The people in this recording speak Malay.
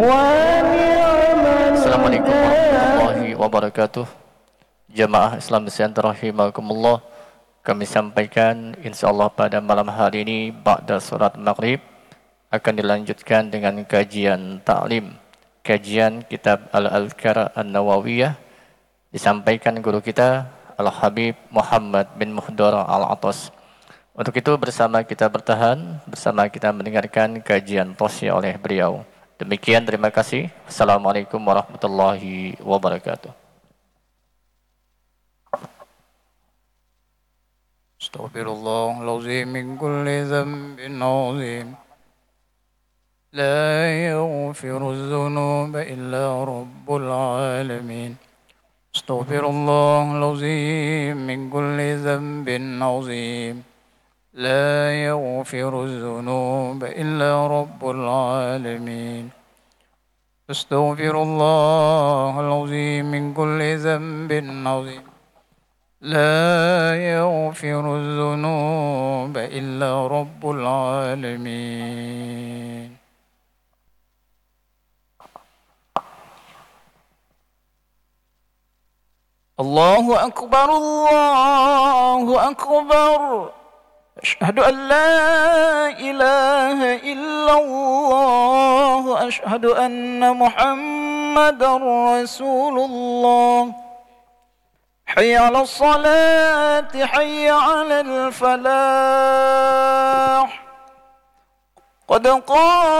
Assalamualaikum warahmatullahi wabarakatuh. Jamaah Islam Nusantara rahimakumullah. Kami sampaikan insyaAllah pada malam hari ini ba'da surat Maghrib akan dilanjutkan dengan kajian ta'lim, kajian kitab Al-Adhkar An-Nawawiyah, disampaikan guru kita Al-Habib Muhammad bin Muhdar Al-Atas. Untuk itu bersama kita bertahan, bersama kita mendengarkan kajian tausiah oleh beliau. Demikian, terima kasih. Assalamualaikum warahmatullahi wabarakatuh. Astaghfirullahaladzim min kulli dhanbin azim. La yaghfiru dhunuba illa rabbul alamin. Astaghfirullahaladzim min kulli dhanbin azim. لا يغفر الذنوب إلا رب العالمين. أستغفر الله العظيم من كل ذنب عظيم. لا يغفر الذنوب إلا رب العالمين. الله أكبر الله أكبر. أشهد أن لا إله إلا الله. أشهد أن محمدا رسول الله. حي على الصلاة حي على الفلاح. قد قام